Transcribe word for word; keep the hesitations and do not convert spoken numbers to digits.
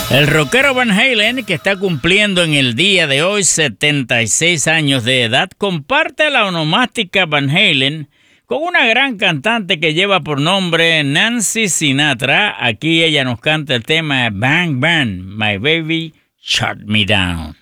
El rockero Van Halen, que está cumpliendo en el día de hoy setenta y seis años de edad, comparte la onomástica Van Halen con una gran cantante que lleva por nombre Nancy Sinatra. Aquí ella nos canta el tema Bang Bang, My Baby Shut Me Down.